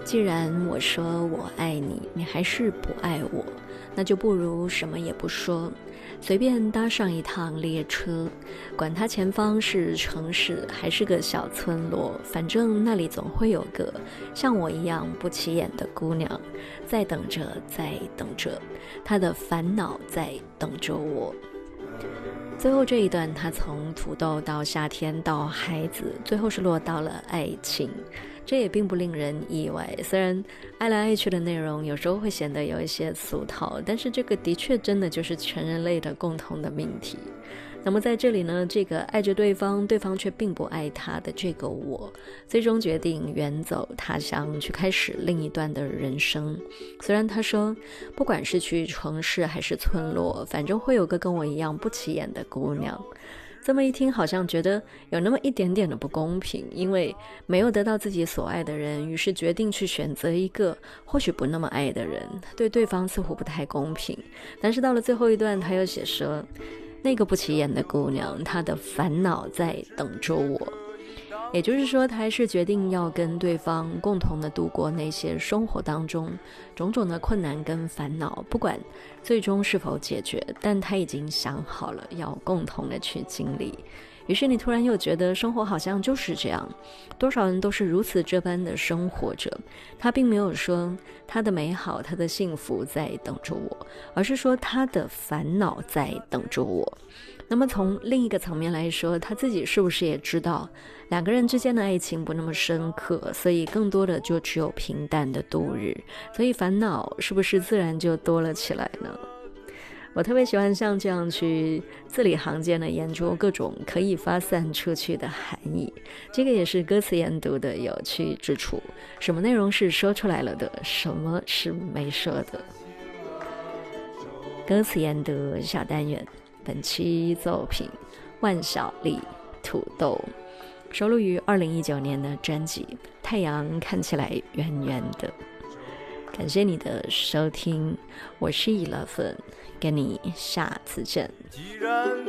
既然我说我爱你，你还是不爱我，那就不如什么也不说，随便搭上一趟列车，管它前方是城市还是个小村落，反正那里总会有个像我一样不起眼的姑娘，在等着，在等着，她的烦恼在等着我。最后这一段，他从土豆到夏天到孩子，最后是落到了爱情，这也并不令人意外。虽然爱来爱去的内容有时候会显得有一些俗套，但是这个的确真的就是全人类的共同的命题。那么在这里呢，这个爱着对方，对方却并不爱他的这个我，最终决定远走他乡，去开始另一段的人生。虽然他说，不管是去城市还是村落，反正会有个跟我一样不起眼的姑娘。这么一听，好像觉得有那么一点点的不公平，因为没有得到自己所爱的人，于是决定去选择一个或许不那么爱的人，对对方似乎不太公平。但是到了最后一段，他又写说，那个不起眼的姑娘，她的烦恼在等着我。也就是说，他还是决定要跟对方共同的度过那些生活当中种种的困难跟烦恼，不管最终是否解决，但他已经想好了要共同的去经历。于是你突然又觉得生活好像就是这样，多少人都是如此这般的生活着。他并没有说他的美好，他的幸福在等着我，而是说他的烦恼在等着我。那么从另一个层面来说，他自己是不是也知道两个人之间的爱情不那么深刻，所以更多的就只有平淡的度日，所以烦恼是不是自然就多了起来呢？我特别喜欢像这样去字里行间的研究各种可以发散出去的含义，这个也是歌词研读的有趣之处。什么内容是说出来了的，什么是没说的？歌词研读小单元，本期作品万晓利土豆，收录于2019年的专辑《太阳看起来圆圆的》。感谢你的收听，我是11，跟你下次见。